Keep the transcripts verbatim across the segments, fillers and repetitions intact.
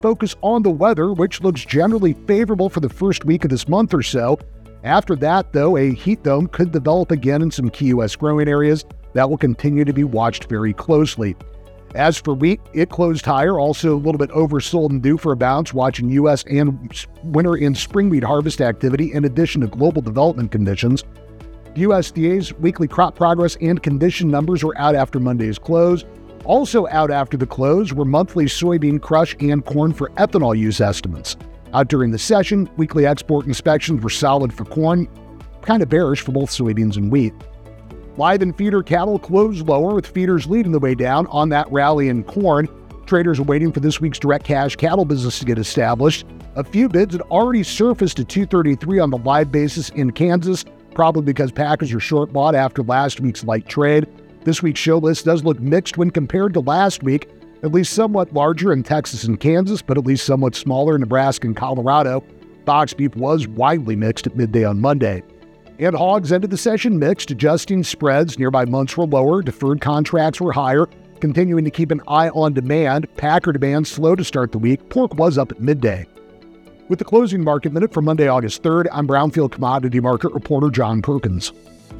focus on the weather, which looks generally favorable for the first week of this month or so. After that, though, a heat dome could develop again in some key U S growing areas that will continue to be watched very closely. As for wheat, it closed higher, also a little bit oversold and due for a bounce, watching U S and winter and spring wheat harvest activity in addition to global development conditions. U S D A's weekly crop progress and condition numbers were out after Monday's close. Also out after the close were monthly soybean crush and corn for ethanol use estimates. Out during the session, weekly export inspections were solid for corn, kind of bearish for both soybeans and wheat. Live and feeder cattle closed lower, with feeders leading the way down on that rally in corn. Traders are waiting for this week's direct cash cattle business to get established. A few bids had already surfaced at two thirty-three on the live basis in Kansas, probably because packers are short bought after last week's light trade. This week's show list does look mixed when compared to last week, at least somewhat larger in Texas and Kansas, but at least somewhat smaller in Nebraska and Colorado. Box beef was widely mixed at midday on Monday. And hogs ended the session mixed, adjusting spreads. Nearby months were lower, deferred contracts were higher, continuing to keep an eye on demand. Packer demand slow to start the week. Pork was up at midday. With the closing market minute for Monday, August third, I'm Brownfield commodity market reporter John Perkins.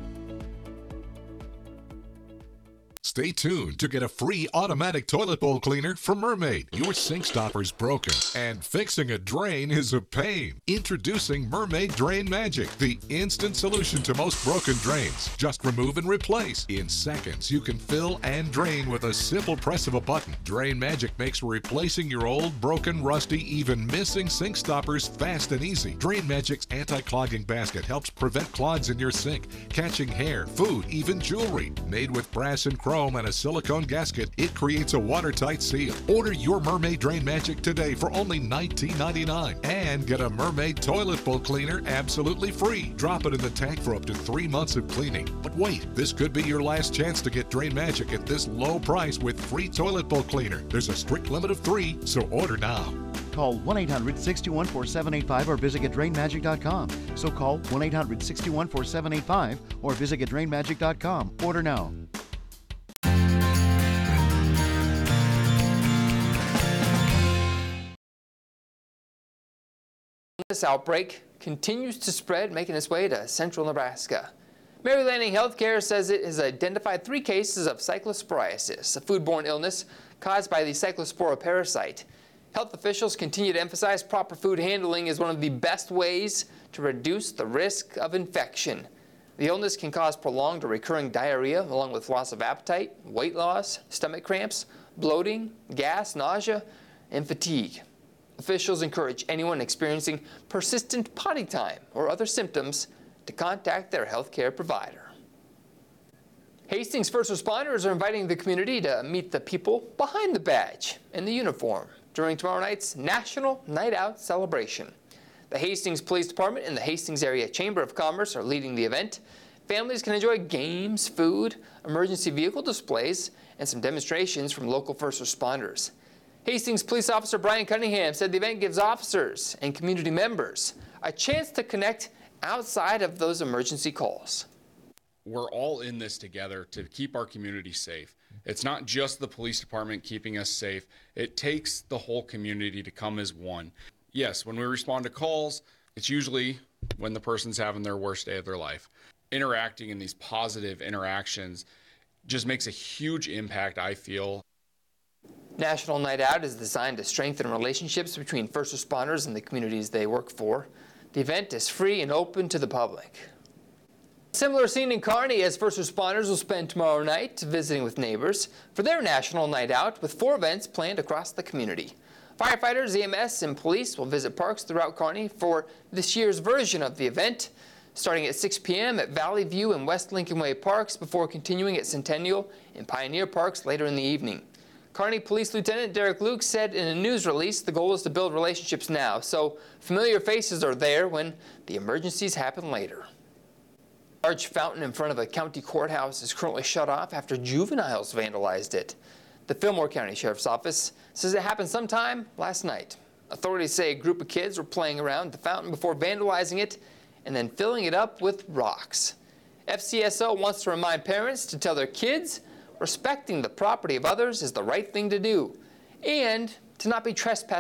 Stay tuned to get a free automatic toilet bowl cleaner from Mermaid. Your sink stopper's broken, and fixing a drain is a pain. Introducing Mermaid Drain Magic, the instant solution to most broken drains. Just remove and replace. In seconds, you can fill and drain with a simple press of a button. Drain Magic makes replacing your old, broken, rusty, even missing sink stoppers fast and easy. Drain Magic's anti-clogging basket helps prevent clogs in your sink, catching hair, food, even jewelry. Made with brass and chrome and a silicone gasket, it creates a watertight seal. Order your Mermaid Drain Magic today for only nineteen ninety-nine dollars and get a Mermaid toilet bowl cleaner absolutely free. Drop it in the tank for up to three months of cleaning. But wait, this could be your last chance to get Drain Magic at this low price with free toilet bowl cleaner. There's a strict limit of three, so order now. Call one eight hundred, six two one, four seven eight five or visit get drain magic dot com. So call one eight hundred, six two one, four seven eight five or visit get drain magic dot com. Order now. This outbreak continues to spread, making its way to central Nebraska. Mary Lanning Healthcare says it has identified three cases of cyclosporiasis, a foodborne illness caused by the cyclospora parasite. Health officials continue to emphasize proper food handling is one of the best ways to reduce the risk of infection. The illness can cause prolonged or recurring diarrhea, along with loss of appetite, weight loss, stomach cramps, bloating, gas, nausea, and fatigue. Officials encourage anyone experiencing persistent potty time or other symptoms to contact their healthcare provider. Hastings first responders are inviting the community to meet the people behind the badge and the uniform during tomorrow night's National Night Out celebration. The Hastings Police Department and the Hastings Area Chamber of Commerce are leading the event. Families can enjoy games, food, emergency vehicle displays, and some demonstrations from local first responders. Hastings Police Officer Brian Cunningham said the event gives officers and community members a chance to connect outside of those emergency calls. We're all in this together to keep our community safe. It's not just the police department keeping us safe. It takes the whole community to come as one. Yes, when we respond to calls, it's usually when the person's having their worst day of their life. Interacting in these positive interactions just makes a huge impact, I feel. National Night Out is designed to strengthen relationships between first responders and the communities they work for. The event is free and open to the public. Similar scene in Kearney as first responders will spend tomorrow night visiting with neighbors for their National Night Out with four events planned across the community. Firefighters, E M S, and police will visit parks throughout Kearney for this year's version of the event, starting at six p m at Valley View and West Lincoln Way Parks before continuing at Centennial and Pioneer Parks later in the evening. Kearney Police Lieutenant Derek Luke said in a news release the goal is to build relationships now, so familiar faces are there when the emergencies happen later. A large fountain in front of a county courthouse is currently shut off after juveniles vandalized it. The Fillmore County Sheriff's Office says it happened sometime last night. Authorities say a group of kids were playing around the fountain before vandalizing it and then filling it up with rocks. F C S O wants to remind parents to tell their kids respecting the property of others is the right thing to do and to not be trespassing